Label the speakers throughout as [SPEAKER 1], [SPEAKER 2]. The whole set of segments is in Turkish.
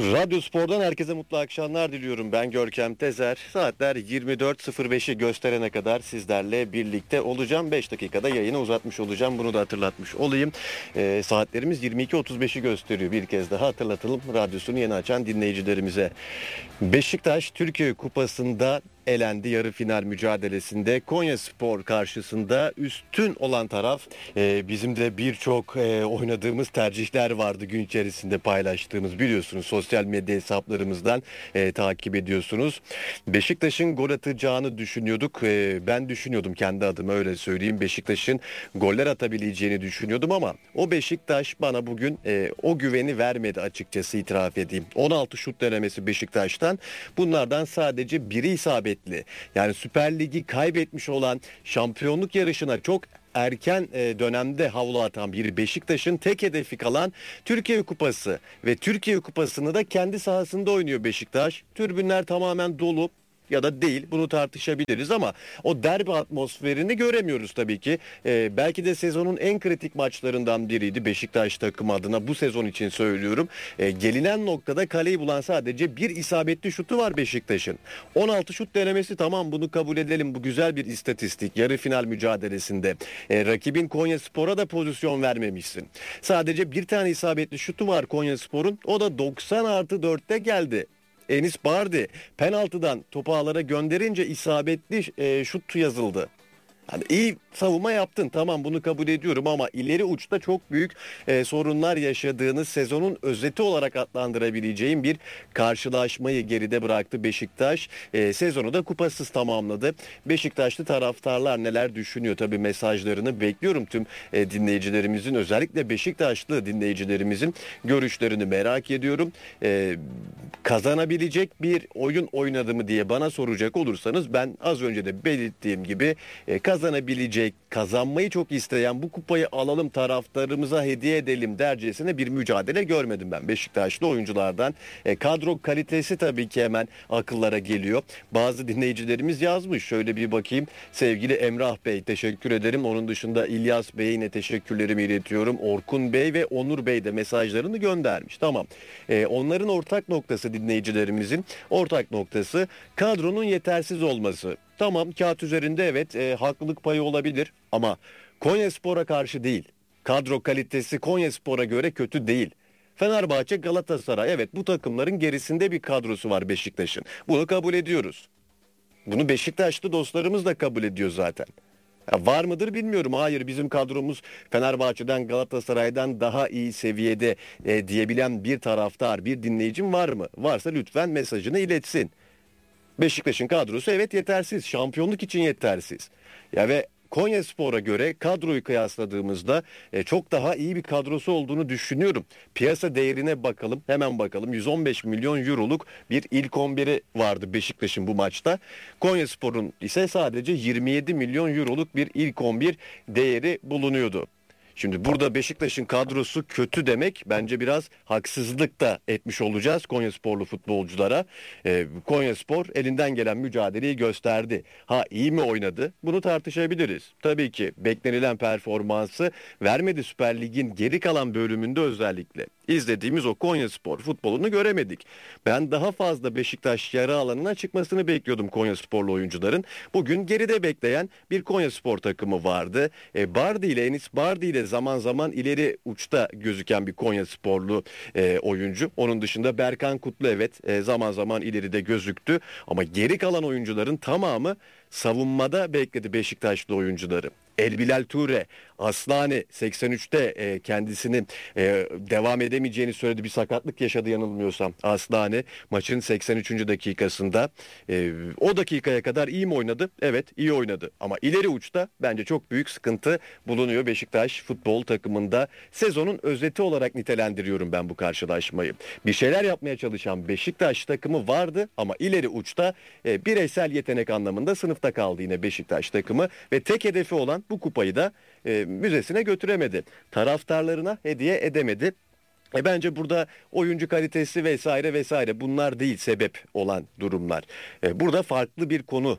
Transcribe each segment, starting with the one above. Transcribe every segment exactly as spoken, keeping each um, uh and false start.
[SPEAKER 1] Radyo Spor'dan herkese mutlu akşamlar diliyorum. Ben Görkem Tezer. Saatler yirmi dört sıfır beşi gösterene kadar sizlerle birlikte olacağım. beş dakikada yayını uzatmış olacağım. Bunu da hatırlatmış olayım. E, saatlerimiz yirmi iki otuz beşi gösteriyor. Bir kez daha hatırlatalım radyosunu yeni açan dinleyicilerimize. Beşiktaş Türkiye Kupası'nda elendi yarı final mücadelesinde. Konyaspor karşısında üstün olan taraf, e, bizim de birçok e, oynadığımız tercihler vardı gün içerisinde paylaştığımız, biliyorsunuz sosyal medya hesaplarımızdan e, takip ediyorsunuz. Beşiktaş'ın gol atacağını düşünüyorduk. E, ben düşünüyordum kendi adıma, öyle söyleyeyim. Beşiktaş'ın goller atabileceğini düşünüyordum ama o Beşiktaş bana bugün e, o güveni vermedi, açıkçası itiraf edeyim. on altı şut denemesi Beşiktaş'tan. Bunlardan sadece biri isabetli. Yani Süper Lig'i kaybetmiş olan, şampiyonluk yarışına çok erken dönemde havlu atan bir Beşiktaş'ın tek hedefi kalan Türkiye Kupası ve Türkiye Kupası'nı da kendi sahasında oynuyor Beşiktaş. Tribünler tamamen dolu ya da değil, bunu tartışabiliriz ama o derbi atmosferini göremiyoruz tabii ki. Ee, belki de sezonun en kritik maçlarından biriydi Beşiktaş takımı adına, bu sezon için söylüyorum. Ee, gelinen noktada kaleyi bulan sadece bir isabetli şutu var Beşiktaş'ın. on altı şut denemesi, tamam, bunu kabul edelim, bu güzel bir istatistik. Yarı final mücadelesinde ee, rakibin Konyaspor'a da pozisyon vermemişsin. Sadece bir tane isabetli şutu var Konyaspor'un, o da doksan artı dörtte geldi. Enis Bardi penaltıdan topu ağlara gönderince isabetli e, şut yazıldı. Hani iyi savunma yaptın, tamam, bunu kabul ediyorum ama ileri uçta çok büyük e, sorunlar yaşadığını sezonun özeti olarak adlandırabileceğim bir karşılaşmayı geride bıraktı Beşiktaş. E, sezonu da kupasız tamamladı. Beşiktaşlı taraftarlar neler düşünüyor? Tabii mesajlarını bekliyorum, tüm e, dinleyicilerimizin, özellikle Beşiktaşlı dinleyicilerimizin görüşlerini merak ediyorum. E, kazanabilecek bir oyun oynadı mı diye bana soracak olursanız, ben az önce de belirttiğim gibi e, kazanabilecek, kazanmayı çok isteyen, bu kupayı alalım taraftarımıza hediye edelim dercesine bir mücadele görmedim ben Beşiktaşlı oyunculardan. E, kadro kalitesi tabii ki hemen akıllara geliyor. Bazı dinleyicilerimiz yazmış, şöyle bir bakayım. Sevgili Emrah Bey, teşekkür ederim. Onun dışında İlyas Bey'e yine teşekkürlerimi iletiyorum. Orkun Bey ve Onur Bey de mesajlarını göndermiş. Tamam. E, onların ortak noktası, dinleyicilerimizin ortak noktası kadronun yetersiz olması. Tamam, kağıt üzerinde evet e, haklılık payı olabilir ama Konyaspor'a karşı değil. Kadro kalitesi Konyaspor'a göre kötü değil. Fenerbahçe, Galatasaray, evet, bu takımların gerisinde bir kadrosu var Beşiktaş'ın. Bunu kabul ediyoruz. Bunu Beşiktaşlı dostlarımız da kabul ediyor zaten. Ya var mıdır bilmiyorum. Hayır, bizim kadromuz Fenerbahçe'den, Galatasaray'dan daha iyi seviyede e, diyebilen bir taraftar, bir dinleyicim var mı? Varsa lütfen mesajını iletsin. Beşiktaş'ın kadrosu evet yetersiz. Şampiyonluk için yetersiz. Ya ve Konyaspor'a göre kadroyu kıyasladığımızda e, çok daha iyi bir kadrosu olduğunu düşünüyorum. Piyasa değerine bakalım, hemen bakalım. yüz on beş milyon euroluk bir ilk on biri vardı Beşiktaş'ın bu maçta. Konyaspor'un ise sadece yirmi yedi milyon euroluk bir ilk on bir değeri bulunuyordu. Şimdi burada Beşiktaş'ın kadrosu kötü demek, bence biraz haksızlık da etmiş olacağız Konyasporlu futbolculara. Ee, Konyaspor elinden gelen mücadeleyi gösterdi. Ha, iyi mi oynadı? Bunu tartışabiliriz. Tabii ki beklenilen performansı vermedi Süper Lig'in geri kalan bölümünde, özellikle. İzlediğimiz o Konyaspor futbolunu göremedik. Ben daha fazla Beşiktaş yarı alanına çıkmasını bekliyordum Konyasporlu oyuncuların. Bugün geride bekleyen bir Konyaspor takımı vardı. E, Bardi ile, Enis Bardi ile zaman zaman ileri uçta gözüken bir Konyasporlu e, oyuncu. Onun dışında Berkan Kutlu, evet, e, zaman zaman ileride gözüktü. Ama geri kalan oyuncuların tamamı savunmada bekledi Beşiktaşlı oyuncuları. Elbilal Ture, Aslani seksen üçte e, kendisinin e, devam edemeyeceğini söyledi. Bir sakatlık yaşadı yanılmıyorsam Aslani maçın seksen üçüncü dakikasında. E, o dakikaya kadar iyi mi oynadı? Evet, iyi oynadı. Ama ileri uçta bence çok büyük sıkıntı bulunuyor Beşiktaş futbol takımında. Sezonun özeti olarak nitelendiriyorum ben bu karşılaşmayı. Bir şeyler yapmaya çalışan Beşiktaş takımı vardı ama ileri uçta e, bireysel yetenek anlamında sınıfta kaldı yine Beşiktaş takımı ve tek hedefi olan bu kupayı da e, müzesine götüremedi. Taraftarlarına hediye edemedi. E bence burada oyuncu kalitesi vesaire vesaire bunlar değil sebep olan durumlar. E burada farklı bir konu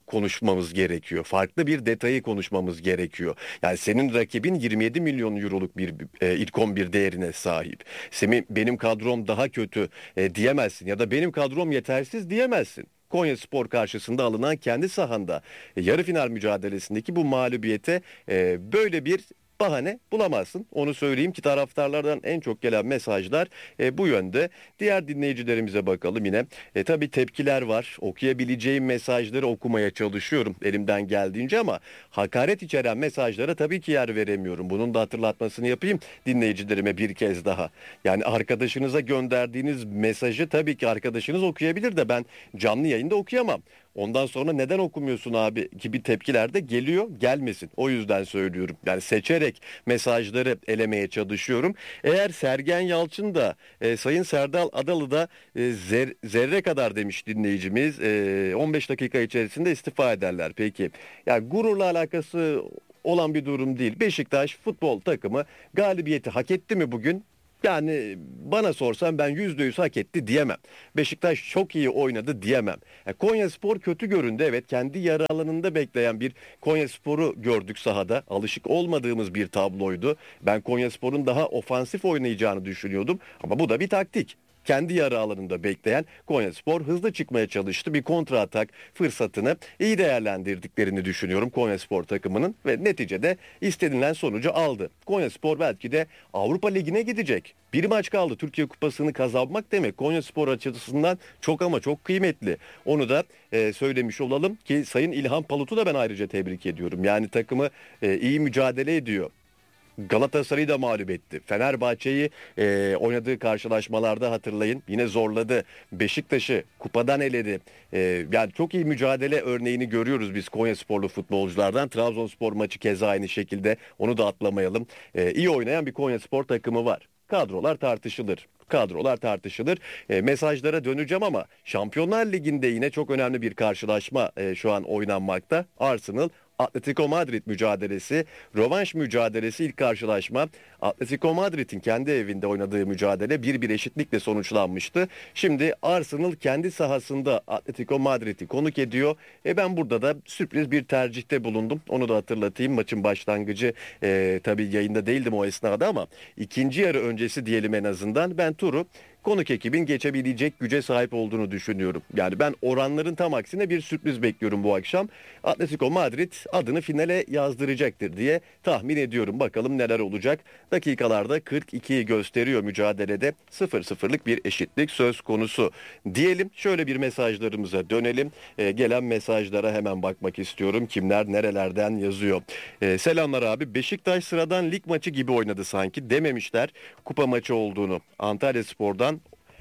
[SPEAKER 1] konuşmamız gerekiyor. Farklı bir detayı konuşmamız gerekiyor. Yani senin rakibin yirmi yedi milyon euroluk bir e, ilk on bir değerine sahip. Senin, benim kadrom daha kötü e, diyemezsin ya da benim kadrom yetersiz diyemezsin. Konyaspor karşısında alınan kendi sahanda e, yarı final mücadelesindeki bu mağlubiyete e, böyle bir bahane bulamazsın. Onu söyleyeyim ki taraftarlardan en çok gelen mesajlar e, bu yönde. Diğer dinleyicilerimize bakalım yine. E, tabii tepkiler var. Okuyabileceğim mesajları okumaya çalışıyorum elimden geldiğince ama hakaret içeren mesajlara tabii ki yer veremiyorum. Bunun da hatırlatmasını yapayım dinleyicilerime bir kez daha. Yani arkadaşınıza gönderdiğiniz mesajı tabii ki arkadaşınız okuyabilir de ben canlı yayında okuyamam. Ondan sonra neden okumuyorsun abi gibi tepkiler de geliyor, gelmesin. O yüzden söylüyorum. Yani seçerek mesajları elemeye çalışıyorum. Eğer Sergen Yalçın da e, Sayın Serdal Adalı da e, zer- zerre kadar demiş dinleyicimiz. E, on beş dakika içerisinde istifa ederler. Peki. Yani gururla alakası olan bir durum değil. Beşiktaş futbol takımı galibiyeti hak etti mi bugün? Yani bana sorsan ben yüzde yüz hak etti diyemem. Beşiktaş çok iyi oynadı diyemem. Yani Konyaspor kötü göründü. Evet, kendi yarı alanında bekleyen bir Konyaspor'u gördük sahada. Alışık olmadığımız bir tabloydu. Ben Konyaspor'un daha ofansif oynayacağını düşünüyordum. Ama bu da bir taktik. Kendi yarı alanında bekleyen Konyaspor hızlı çıkmaya çalıştı. Bir kontra atak fırsatını iyi değerlendirdiklerini düşünüyorum Konyaspor takımının ve neticede istenilen sonucu aldı. Konyaspor belki de Avrupa Ligi'ne gidecek. Bir maç kaldı. Türkiye Kupası'nı kazanmak demek Konyaspor açısından çok ama çok kıymetli. Onu da e, söylemiş olalım ki Sayın İlhan Palut'u da ben ayrıca tebrik ediyorum. Yani takımı e, iyi mücadele ediyor. Galatasaray'ı da mağlup etti. Fenerbahçe'yi e, oynadığı karşılaşmalarda hatırlayın yine zorladı. Beşiktaş'ı kupadan eledi. E, yani çok iyi mücadele örneğini görüyoruz biz Konyasporlu futbolculardan. Trabzonspor maçı keza aynı şekilde, onu da atlamayalım. E, iyi oynayan bir Konyaspor takımı var. Kadrolar tartışılır. Kadrolar tartışılır. E, mesajlara döneceğim ama Şampiyonlar Ligi'nde yine çok önemli bir karşılaşma e, şu an oynanmakta. Arsenal Atletico Madrid mücadelesi, rövanş mücadelesi, ilk karşılaşma. Atletico Madrid'in kendi evinde oynadığı mücadele bir bir eşitlikle sonuçlanmıştı. Şimdi Arsenal kendi sahasında Atletico Madrid'i konuk ediyor. E ben burada da sürpriz bir tercihte bulundum. Onu da hatırlatayım. Maçın başlangıcı e, tabii yayında değildim o esnada ama ikinci yarı öncesi diyelim en azından. Ben turu konuk ekibin geçebilecek güce sahip olduğunu düşünüyorum. Yani ben oranların tam aksine bir sürpriz bekliyorum bu akşam. Atletico Madrid adını finale yazdıracaktır diye tahmin ediyorum. Bakalım neler olacak. Dakikalarda kırk ikiyi gösteriyor mücadelede. sıfır sıfırlık bir eşitlik söz konusu. Diyelim şöyle bir mesajlarımıza dönelim. Ee, gelen mesajlara hemen bakmak istiyorum. Kimler nerelerden yazıyor. Ee, selamlar abi. Beşiktaş sıradan lig maçı gibi oynadı sanki dememişler. Kupa maçı olduğunu. Antalyaspor'dan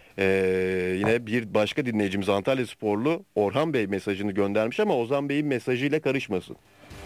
[SPEAKER 1] Ee, yine bir başka dinleyicimiz Antalyasporlu Orhan Bey mesajını göndermiş ama Ozan Bey'in mesajıyla karışmasın.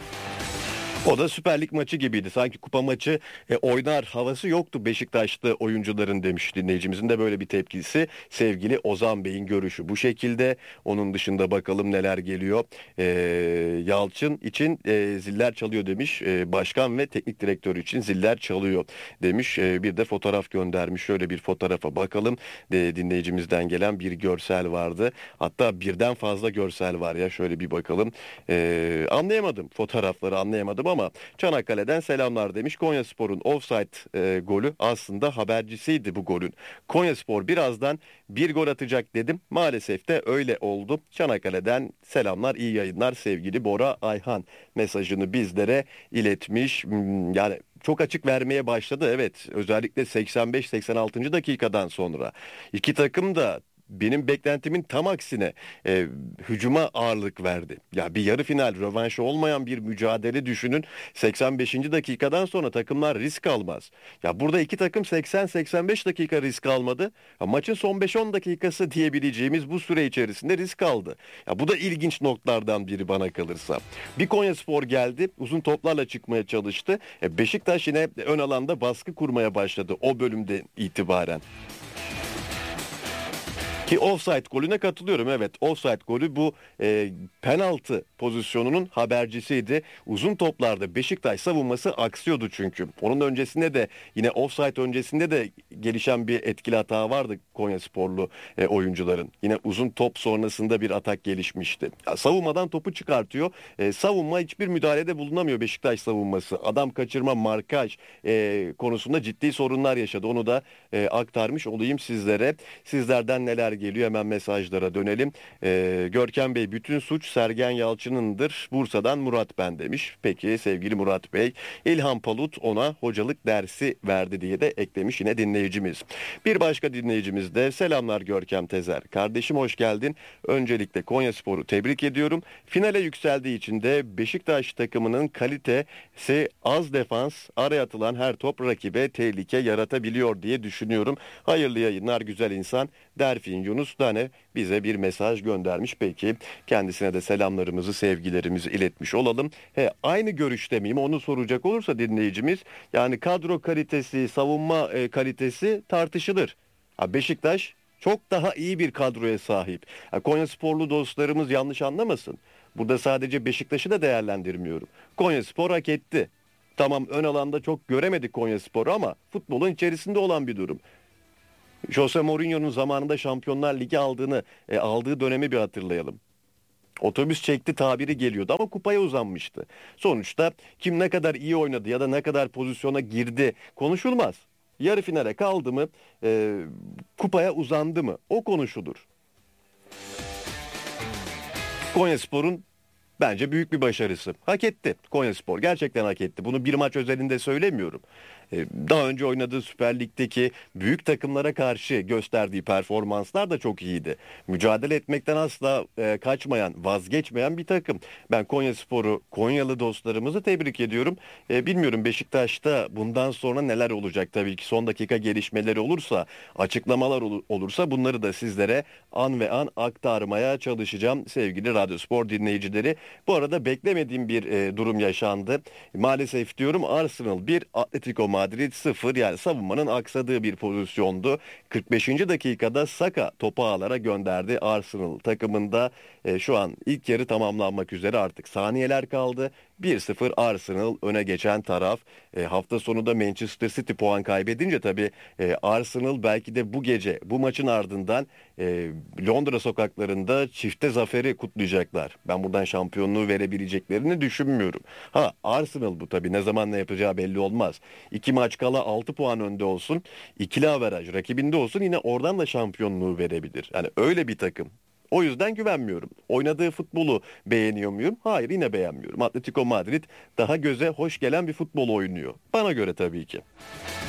[SPEAKER 1] O da Süper Lig maçı gibiydi. Sanki kupa maçı e, oynar havası yoktu Beşiktaşlı oyuncuların demiş dinleyicimizin de böyle bir tepkisi. Sevgili Ozan Bey'in görüşü bu şekilde. Onun dışında bakalım neler geliyor. E, Yalçın için e, ziller çalıyor demiş. E, başkan ve teknik direktör için ziller çalıyor demiş. E, bir de fotoğraf göndermiş. Şöyle bir fotoğrafa bakalım. De, dinleyicimizden gelen bir görsel vardı. Hatta birden fazla görsel var ya. Şöyle bir bakalım. E, anlayamadım. Fotoğrafları anlayamadım ama Çanakkale'den selamlar demiş. Konyaspor'un offside e, golü aslında habercisiydi bu golün. Konyaspor birazdan bir gol atacak dedim. Maalesef de öyle oldu. Çanakkale'den selamlar, iyi yayınlar sevgili Bora Ayhan mesajını bizlere iletmiş. Hmm, yani çok açık vermeye başladı. Evet, özellikle seksen beş seksen altıncı dakikadan sonra iki takım da benim beklentimin tam aksine e, hücuma ağırlık verdi. Ya bir yarı final rövanşı olmayan bir mücadele düşünün. seksen beşinci dakikadan sonra takımlar risk almaz. Ya burada iki takım seksen seksen beş dakika risk almadı. Ya maçın son beş on dakikası diyebileceğimiz bu süre içerisinde risk aldı. Ya bu da ilginç noktalardan biri bana kalırsa. Bir Konyaspor geldi, uzun toplarla çıkmaya çalıştı. E, Beşiktaş yine ön alanda baskı kurmaya başladı o bölümde itibaren. Ki offside golüne katılıyorum. Evet, offside golü bu e, penaltı pozisyonunun habercisiydi. Uzun toplarda Beşiktaş savunması aksıyordu çünkü. Onun öncesinde de yine offside öncesinde de gelişen bir etkili hata vardı Konyasporlu e, oyuncuların. Yine uzun top sonrasında bir atak gelişmişti. Ya, savunmadan topu çıkartıyor. E, savunma hiçbir müdahalede bulunamıyor Beşiktaş savunması. Adam kaçırma, markaj e, konusunda ciddi sorunlar yaşadı. Onu da e, aktarmış olayım sizlere. Sizlerden neler geliyor, hemen mesajlara dönelim. Ee, Görkem Bey, bütün suç Sergen Yalçın'ındır. Bursa'dan Murat ben demiş. Peki sevgili Murat Bey, İlhan Palut ona hocalık dersi verdi diye de eklemiş yine dinleyicimiz. Bir başka dinleyicimiz de selamlar Görkem Tezer. Kardeşim hoş geldin. Öncelikle Konyaspor'u tebrik ediyorum. Finale yükseldiği için de Beşiktaş takımının kalitesi az, defans, araya atılan her top rakibe tehlike yaratabiliyor diye düşünüyorum. Hayırlı yayınlar güzel insan. Derfin Yunus Tane bize bir mesaj göndermiş. Peki kendisine de selamlarımızı, sevgilerimizi iletmiş olalım. He, aynı görüşte miyim onu soracak olursa dinleyicimiz, yani kadro kalitesi, savunma e, kalitesi tartışılır. Ha, Beşiktaş çok daha iyi bir kadroya sahip. Ha, Konyasporlu dostlarımız yanlış anlamasın. Burada sadece Beşiktaş'ı da değerlendirmiyorum. Konyaspor hak etti. Tamam, ön alanda çok göremedik Konyaspor'u ama futbolun içerisinde olan bir durum. Jose Mourinho'nun zamanında Şampiyonlar Ligi aldığını e, aldığı dönemi bir hatırlayalım. Otobüs çekti tabiri geliyordu ama kupaya uzanmıştı. Sonuçta kim ne kadar iyi oynadı ya da ne kadar pozisyona girdi konuşulmaz. Yarı finale kaldı mı, e, kupaya uzandı mı, o konuşulur. Konyaspor'un bence büyük bir başarısı. Hak etti Konyaspor. Gerçekten hak etti. Bunu bir maç özelinde söylemiyorum. Ee, Daha önce oynadığı Süper Lig'deki büyük takımlara karşı gösterdiği performanslar da çok iyiydi. Mücadele etmekten asla e, kaçmayan, vazgeçmeyen bir takım. Ben Konyaspor'u, Konyalı dostlarımızı tebrik ediyorum. E, bilmiyorum Beşiktaş'ta bundan sonra neler olacak, tabii ki son dakika gelişmeleri olursa, açıklamalar ol- olursa bunları da sizlere an ve an aktarmaya çalışacağım sevgili Radyospor dinleyicileri. Bu arada beklemediğim bir e, durum yaşandı. Maalesef diyorum, Arsenal bir, Atletico Madrid sıfır, yani savunmanın aksadığı bir pozisyondu. kırk beşinci dakikada Saka topu ağlara gönderdi. Arsenal takımında e, şu an ilk yarı tamamlanmak üzere, artık saniyeler kaldı. bir sıfır Arsenal öne geçen taraf. E, hafta sonu da Manchester City puan kaybedince tabii e, Arsenal belki de bu gece, bu maçın ardından e, Londra sokaklarında çifte zaferi kutlayacaklar. Ben buradan şampiyonluğu verebileceklerini düşünmüyorum. Ha, Arsenal bu tabii, ne zaman ne yapacağı belli olmaz. İki maç kala altı puan önde olsun, ikili averaj rakibinde olsun, yine oradan da şampiyonluğu verebilir. Yani öyle bir takım. O yüzden güvenmiyorum. Oynadığı futbolu beğeniyor muyum? Hayır, yine beğenmiyorum. Atletico Madrid daha göze hoş gelen bir futbol oynuyor. Bana göre tabii ki.